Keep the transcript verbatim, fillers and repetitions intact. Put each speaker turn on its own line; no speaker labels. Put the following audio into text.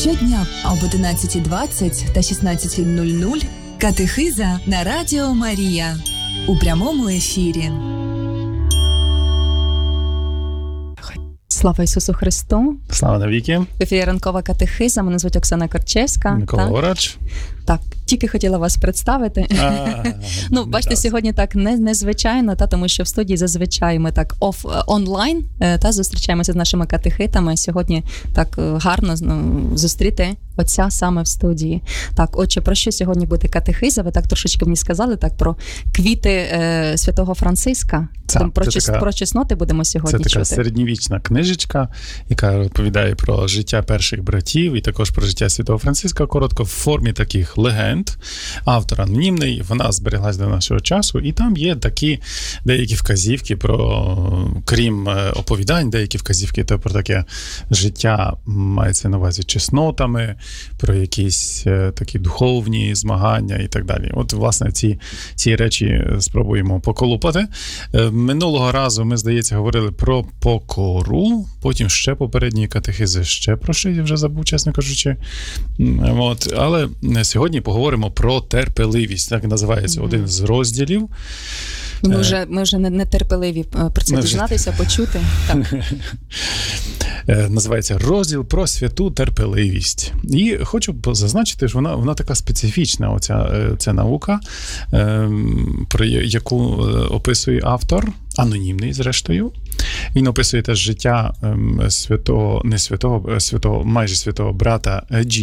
Щодня об одинадцятій двадцять та шістнадцятій нуль нуль катехиза на Радіо Марія у прямому ефірі.
Слава Ісусу Христу!
Слава навіки!
В ефірі ранкова катехиза. Мене звуть Оксана Корчевська.
Микола Горач.
Так, тільки хотіла вас представити.
А,
ну, бачите, так. Сьогодні так не, незвичайно, та, тому що в студії зазвичай ми так оф, онлайн та, зустрічаємося з нашими катехитами. Сьогодні так гарно ну, зустріти отця саме в студії. Так, отже, про що сьогодні буде катехиза? Ви так трошечки мені сказали, так, про квіти е, святого Франциска.
Це,
про,
це
чес,
така,
про чесноти будемо сьогодні чути.
Це така чути. Середньовічна книжечка, яка розповідає про життя перших братів і також про життя святого Франциска, коротко в формі таких легенд. Автор анонімний, вона збереглась до нашого часу, і там є такі деякі вказівки про, крім оповідань, деякі вказівки то про таке життя, мається на увазі чеснотами, про якісь такі духовні змагання і так далі. От, власне, ці, ці речі спробуємо поколупати. Минулого разу ми, здається, говорили про покору, потім ще попередні катехизи ще про що, я вже забув, чесно кажучи. От, але сьогодні поговоримо про терпеливість, так називається mm-hmm. один з розділів.
Ми вже, ми вже нетерпеливі про це ми дізнатися, вже... почути. Так.
Називається розділ про святу терпеливість. І хочу зазначити, що вона, вона така специфічна, оця ця наука, про яку описує автор, анонімний, зрештою. Він описує теж життя святого, не святого, святого, майже святого брата Джі.